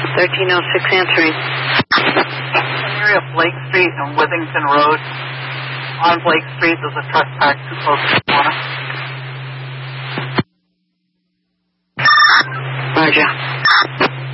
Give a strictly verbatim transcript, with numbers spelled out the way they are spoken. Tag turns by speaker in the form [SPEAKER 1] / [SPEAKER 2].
[SPEAKER 1] thirteen oh six answering.
[SPEAKER 2] Area of Blake Street and Withington Road. On Blake Street, there's a truck parked too close to the corner.
[SPEAKER 1] Roger.